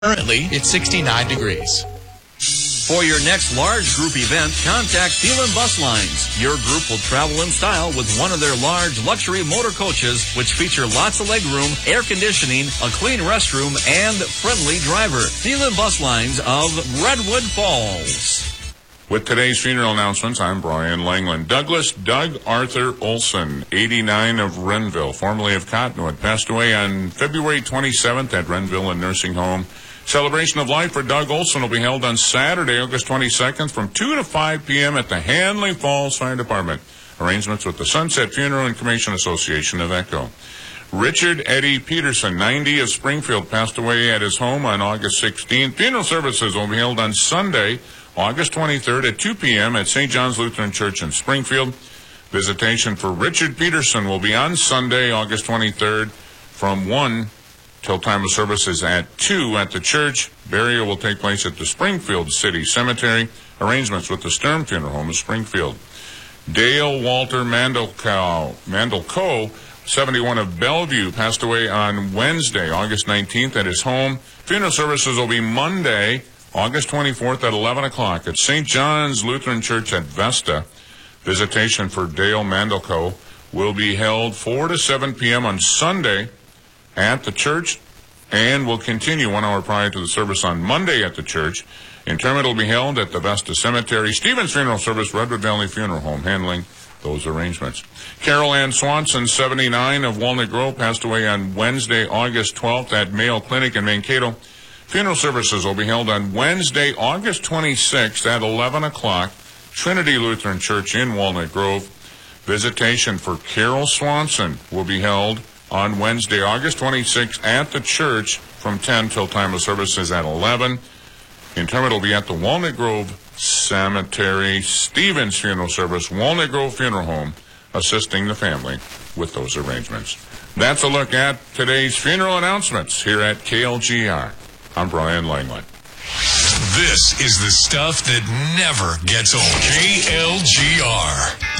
Currently, it's 69 degrees. For your next large group event, contact Phelan Bus Lines. Your group will travel in style with one of their large luxury motor coaches, which feature lots of legroom, air conditioning, a clean restroom, and friendly driver. Phelan Bus Lines of Redwood Falls. With today's funeral announcements, I'm Brian Langland. Doug Arthur Olson, 89 of Renville, formerly of Cottonwood, passed away on February 27th at Renville Nursing Home. Celebration of life for Doug Olson will be held on Saturday, August 22nd from 2 to 5 p.m. at the Handley Falls Fire Department. Arrangements with the Sunset Funeral and Cremation Association of Echo. Richard Eddie Peterson, 90 of Springfield, passed away at his home on August 16th. Funeral services will be held on Sunday, August 23rd at 2 p.m. at St. John's Lutheran Church in Springfield. Visitation for Richard Peterson will be on Sunday, August 23rd from 1 till time of service is at 2 at the church. Burial will take place at the Springfield City Cemetery. Arrangements with the Sturm Funeral Home of Springfield. Dale Walter Mandelco, 71 of Bellevue, passed away on Wednesday, August 19th at his home. Funeral services will be Monday, August 24th at 11 o'clock at St. John's Lutheran Church at Vesta. Visitation for Dale Mandelco will be held 4 to 7 p.m. on Sunday at the church and will continue 1 hour prior to the service on Monday at the church. Interment will be held at the Vesta Cemetery. Stevens Funeral Service, Redwood Valley Funeral Home, handling those arrangements. Carol Ann Swanson, 79 of Walnut Grove, passed away on Wednesday, August 12th at Mayo Clinic in Mankato. Funeral services will be held on Wednesday, August 26th at 11 o'clock, Trinity Lutheran Church in Walnut Grove. Visitation for Carol Swanson will be held on Wednesday, August 26th at the church from 10 till time of services at 11. Interment will be at the Walnut Grove Cemetery. Stevens Funeral Service, Walnut Grove Funeral Home, assisting the family with those arrangements. That's a look at today's funeral announcements here at KLGR. I'm Brian Langland. This is the stuff that never gets old. KLGR.